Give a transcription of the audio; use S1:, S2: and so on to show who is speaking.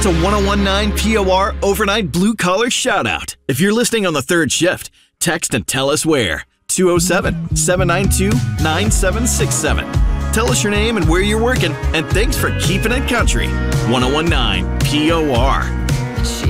S1: a 1019 POR overnight blue collar shout out. If you're listening on the third shift, text and tell us where. 207-792-9767. Tell us your name and where you're working, and thanks for keeping it country. 1019 POR.